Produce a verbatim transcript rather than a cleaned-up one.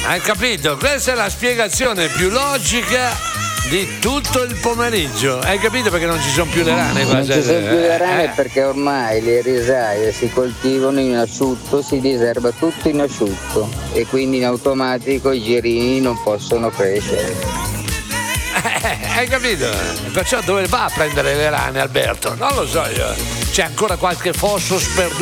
Hai capito? Questa è la spiegazione più logica di tutto il pomeriggio. Hai capito perché non ci sono più le rane? Non ci sono più le rane eh. perché ormai le risaie si coltivano in asciutto, si diserba tutto in asciutto e quindi in automatico i girini non possono crescere. Eh, hai capito? Perciò dove va a prendere le rane, Alberto? Non lo so io. C'è ancora qualche fosso sperduto